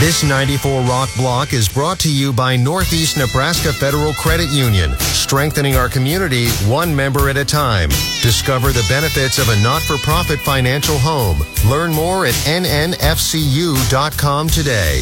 This 94 Rock block is brought to you by Northeast Nebraska Federal Credit Union, strengthening our community one member at a time. Discover the benefits of a not-for-profit financial home. Learn more at nnfcu.com today.